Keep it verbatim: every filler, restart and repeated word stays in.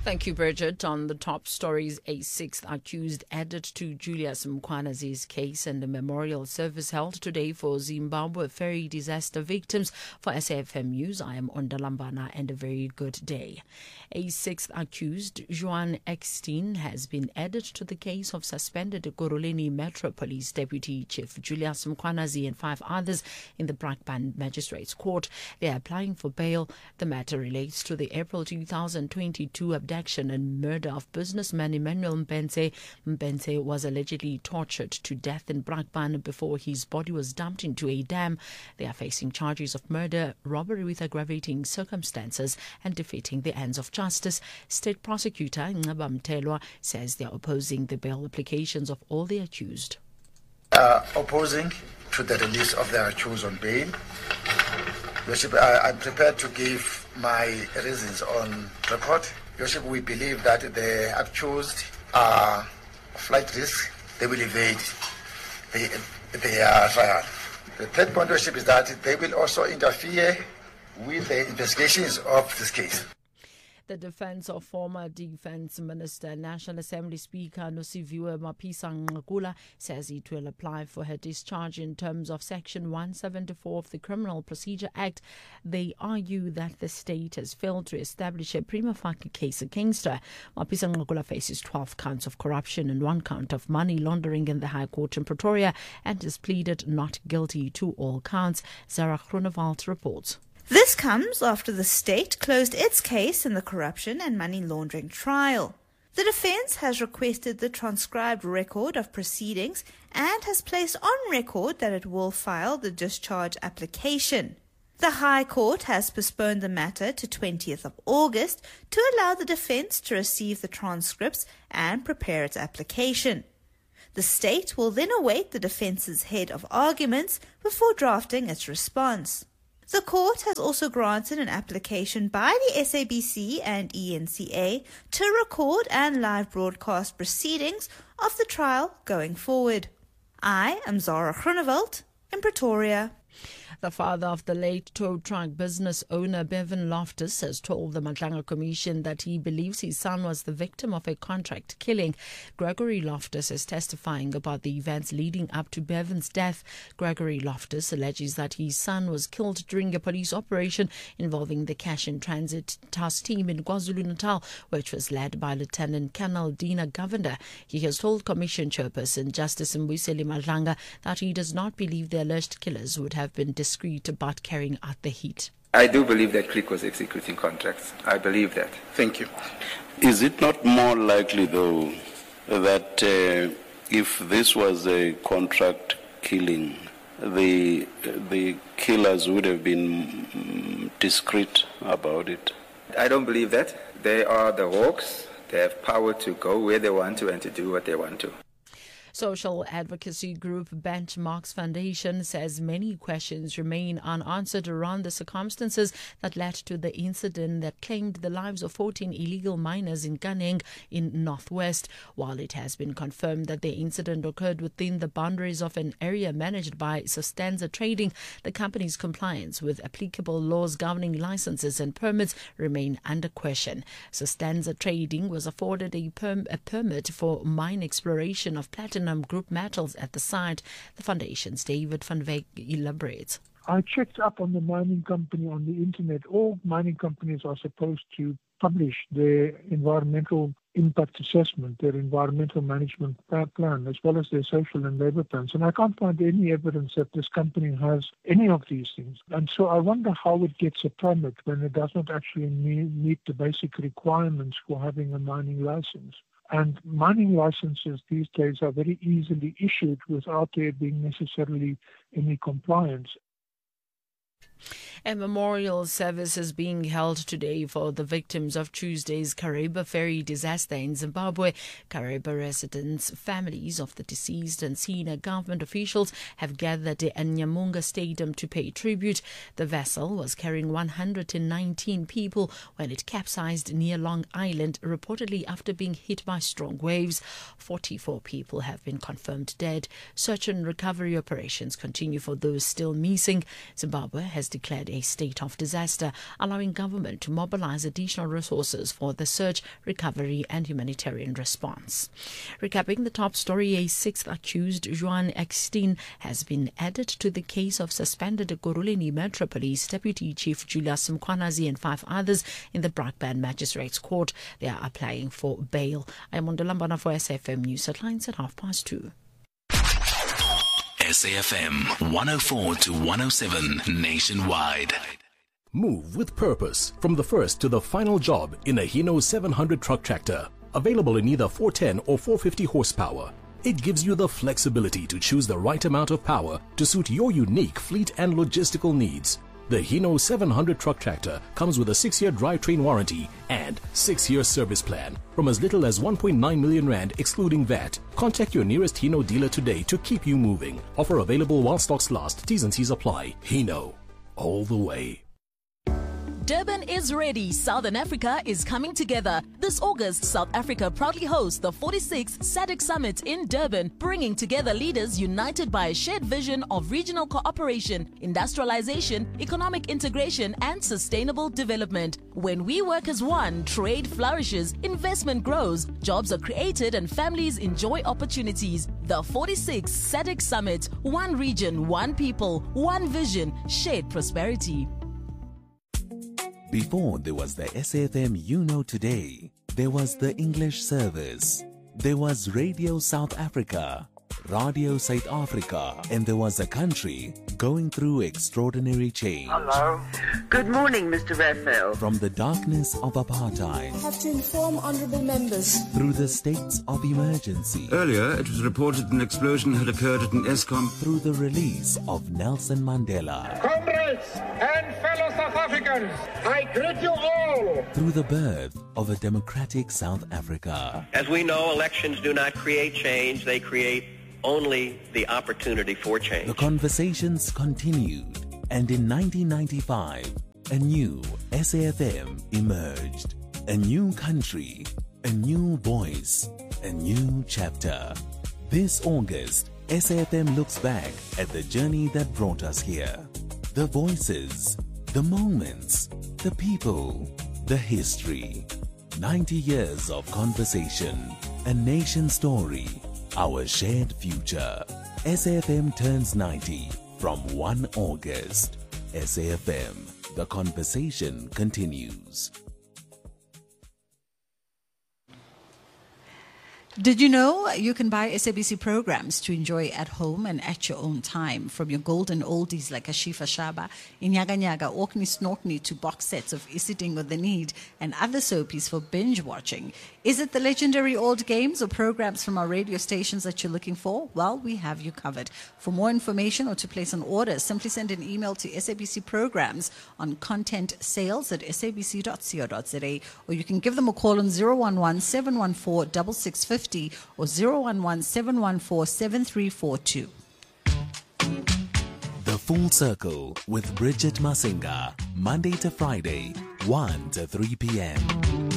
Thank you, Bridget. On the top stories, a sixth accused added to Julius Mkwanazi's case and a memorial service held today for Zimbabwe ferry disaster victims. For S A F M News, I am Ondalambana, and a very good day. A sixth accused, Juan Eckstein, has been added to the case of suspended Ekurhuleni Metro Police Deputy Chief Julius Mkwanazi and five others in the Brakpan Magistrates Court. They are applying for bail. The matter relates to the April two thousand twenty-two abduction and murder of businessman Emmanuel Mpense. Mpense was allegedly tortured to death in Brakpan before his body was dumped into a dam. They are facing charges of murder, robbery with aggravating circumstances, and defeating the ends of justice. State prosecutor Nceba Mtelwa says they are opposing the bail applications of all the accused. Uh, opposing to the release of the accused on bail. Worship, I, I'm prepared to give my reasons on record. Worship, we believe that the accused are flight risk. They will evade the, their trial. The third point, Worship, is that they will also interfere with the investigations of this case. The defense of former Defense Minister, National Assembly Speaker Nosiviwe Mapisa-Nqakula says it will apply for her discharge in terms of Section one seventy-four of the Criminal Procedure Act. They argue that the state has failed to establish a prima facie case against her. Mapisa-Nqakula faces twelve counts of corruption and one count of money laundering in the High Court in Pretoria and has pleaded not guilty to all counts. Zara Groenewald reports. This comes after the state closed its case in the corruption and money laundering trial. The defense has requested the transcribed record of proceedings and has placed on record that it will file the discharge application. The High Court has postponed the matter to twentieth of August to allow the defense to receive the transcripts and prepare its application. The state will then await the defense's head of arguments before drafting its response. The court has also granted an application by the S A B C and E N C A to record and live broadcast proceedings of the trial going forward. I am Zara Groenewald in Pretoria. The father of the late tow truck business owner Bevan Loftus has told the Matlanga Commission that he believes his son was the victim of a contract killing. Gregory Loftus is testifying about the events leading up to Bevan's death. Gregory Loftus alleges that his son was killed during a police operation involving the Cash in Transit task team in KwaZulu-Natal, which was led by Lieutenant Colonel Dina Govender. He has told Commission Chairperson Justice Mbuyiseli Matlanga that he does not believe the alleged killers would have been discreet about carrying out the hit. I do believe that Click was executing contracts. I believe that. Thank you. Is it not more likely, though, that uh, if this was a contract killing, the the killers would have been um, discreet about it? I don't believe that. They are the hawks. They have power to go where they want to and to do what they want to. Social advocacy group Benchmarks Foundation says many questions remain unanswered around the circumstances that led to the incident that claimed the lives of fourteen illegal miners in Kaneng in Northwest. While it has been confirmed that the incident occurred within the boundaries of an area managed by Sustanza Trading, the company's compliance with applicable laws governing licenses and permits remain under question. Sustanza Trading was afforded a, perm- a permit for mine exploration of platinum group metals at the site. The foundation's David van Wyk elaborates. I checked up on the mining company on the internet. All mining companies are supposed to publish their environmental impact assessment, their environmental management plan, as well as their social and labor plans. And I can't find any evidence that this company has any of these things. And so I wonder how it gets a permit when it does not actually meet the basic requirements for having a mining license. And mining licenses these days are very easily issued without there being necessarily any compliance. A memorial service is being held today for the victims of Tuesday's Kariba ferry disaster in Zimbabwe. Kariba residents, families of the deceased and senior government officials have gathered at Nyamunga Stadium to pay tribute. The vessel was carrying one hundred nineteen people when it capsized near Long Island, reportedly after being hit by strong waves. forty-four people have been confirmed dead. Search and recovery operations continue for those still missing. Zimbabwe has declared a state of disaster, allowing government to mobilize additional resources for the search, recovery and humanitarian response. Recapping the top story, a sixth accused, Juan Extin, has been added to the case of suspended Ekurhuleni Metro Police Deputy Chief Julius Mkhwanazi and five others in the Brakpan Magistrates Court. They are applying for bail. I am Mondolambana for S A F M News Headlines at half past two. S A F M one oh four to one oh seven nationwide. Move with purpose from the first to the final job in a Hino seven hundred truck tractor. Available in either four ten or four fifty horsepower. It gives you the flexibility to choose the right amount of power to suit your unique fleet and logistical needs. The Hino seven hundred truck tractor comes with a six-year drivetrain warranty and six-year service plan from as little as one point nine million rand excluding V A T. Contact your nearest Hino dealer today to keep you moving. Offer available while stocks last. T's and C's apply. Hino, all the way. Durban is ready. Southern Africa is coming together. This August, South Africa proudly hosts the forty-sixth SADC Summit in Durban, bringing together leaders united by a shared vision of regional cooperation, industrialization, economic integration, and sustainable development. When we work as one, trade flourishes, investment grows, jobs are created, and families enjoy opportunities. The forty-sixth SADC Summit, one region, one people, one vision, shared prosperity. Before there was the S A F M You Know Today, there was the English service, there was Radio South Africa, Radio South Africa, and there was a country going through extraordinary change. Hello. Good morning, Mister Raphael. From the darkness of apartheid, I have to inform honourable members, through the states of emergency. Earlier, it was reported an explosion had occurred at an Eskom. Through the release of Nelson Mandela. Comrades and fellow South Africans, I greet you all. Through the birth of a democratic South Africa. As we know, elections do not create change, they create only the opportunity for change. The conversations continued, and in nineteen ninety-five, a new S A F M emerged. A new country, a new voice, a new chapter. This August, S A F M looks back at the journey that brought us here. The voices, the moments, the people, the history. ninety years of conversation, a nation story, our shared future. S A F M turns ninety from first of August. S A F M, the conversation continues. Did you know you can buy S A B C programs to enjoy at home and at your own time? From your golden oldies like Ashifa Shaba, Inyaga Nyaga, Orkney Snorkney to box sets of Isiting with the Need and other soapies for binge watching. Is it the legendary old games or programs from our radio stations that you're looking for? Well, we have you covered. For more information or to place an order, simply send an email to S A B C Programs on content sales at s a b c dot co dot z a, or you can give them a call on zero one one, seven one four, six six five zero or zero one one, seven one four, seven three four two. The Full Circle with Bridget Masinga, Monday to Friday, one to three p.m.